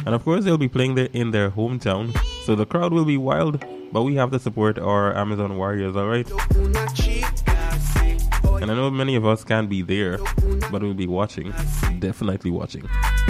And of course, they'll be playing in their hometown, so the crowd will be wild, but we have to support our Amazon warriors, alright? And I know many of us can't be there, but we'll be watching, definitely watching.